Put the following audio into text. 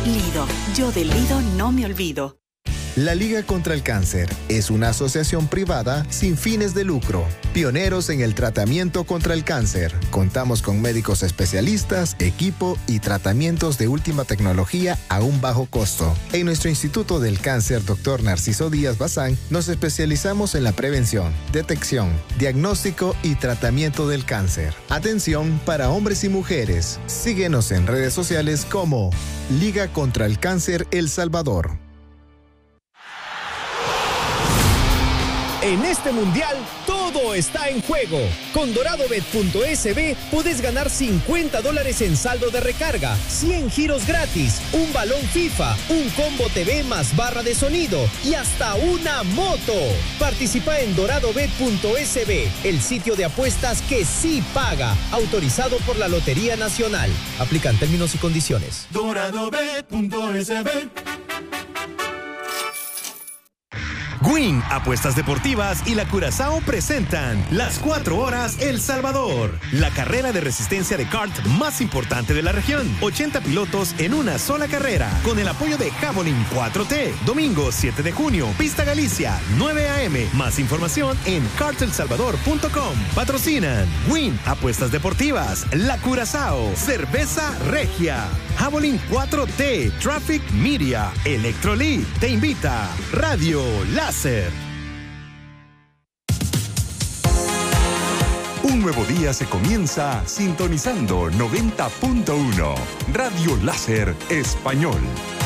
Lido, yo del Lido no me olvido. La Liga contra el Cáncer es una asociación privada sin fines de lucro, pioneros en el tratamiento contra el cáncer. Contamos con médicos especialistas, equipo y tratamientos de última tecnología a un bajo costo. En nuestro Instituto del Cáncer, Dr. Narciso Díaz Bazán, nos especializamos en la prevención, detección, diagnóstico y tratamiento del cáncer. Atención para hombres y mujeres. Síguenos en redes sociales como Liga contra el Cáncer El Salvador. En este mundial, todo está en juego. Con doradobet.sb puedes ganar $50 en saldo de recarga, 100 giros gratis, un balón FIFA, un combo TV más barra de sonido y hasta una moto. Participa en doradobet.sb, el sitio de apuestas que sí paga. Autorizado por la Lotería Nacional. Aplican términos y condiciones. doradobet.sb. Win Apuestas Deportivas y la Curazao presentan las 4 horas El Salvador, la carrera de resistencia de kart más importante de la región. 80 pilotos en una sola carrera, con el apoyo de Javelin 4T. Domingo 7 de junio, Pista Galicia, 9 a.m. Más información en kartelsalvador.com. Patrocinan Win Apuestas Deportivas, la Curazao, Cerveza Regia, Javelin 4T, Traffic Media, Electrolit. Te invita Radio Láser. Un nuevo día se comienza sintonizando 90.1 Radio Láser Español.